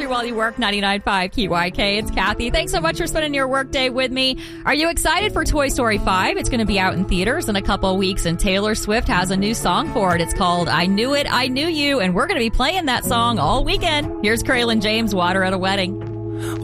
country while you work. 99.5 KYK. It's Kathy. Thanks so much for spending your workday with me. Are you excited for Toy Story 5? It's going to be out in theaters in a couple of weeks, and Taylor Swift has a new song for it. It's called I Knew It, I Knew You, and we're going to be playing that song all weekend. Here's Kraylin James, Water at a Wedding.